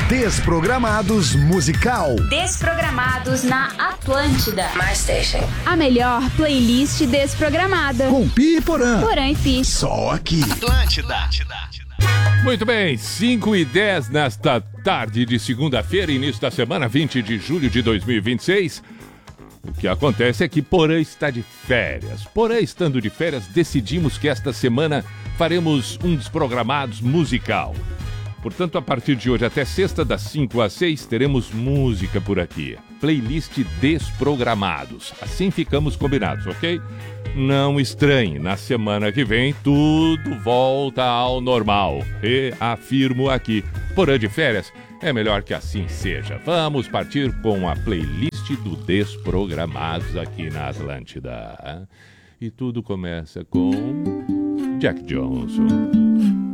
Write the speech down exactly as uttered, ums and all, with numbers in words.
Desprogramados Musical. Desprogramados na Atlântida. My station. A melhor playlist desprogramada. Com Pi e Porã. Porã e Pi. Só aqui. Atlântida. Muito bem, cinco e dez nesta tarde de segunda-feira, início da semana, vinte de julho de dois mil e vinte e seis. O que acontece é que Porã está de férias. Porã estando de férias, decidimos que esta semana faremos um Desprogramados musical. Portanto, a partir de hoje até sexta, das cinco às seis, teremos música por aqui. Playlist Desprogramados. Assim ficamos combinados, ok? Não estranhe, na semana que vem tudo volta ao normal. Reafirmo aqui. Porã de férias, é melhor que assim seja. Vamos partir com a playlist do Desprogramados aqui na Atlântida. E tudo começa com Jack Johnson.